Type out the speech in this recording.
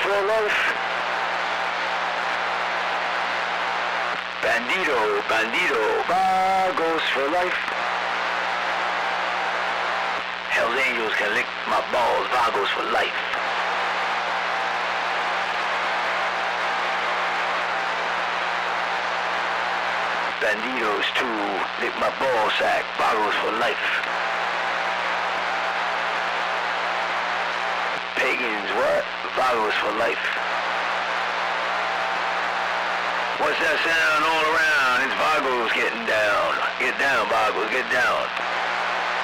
for life. Bandito, bandito, vagos for life. Hell's Angels can lick my balls, vagos for life. Banditos too, lick my ball sack, vagos for life. Pagans, what? Vagos for life. What's that sound all around? It's vagos getting down. Get down, vagos, get down.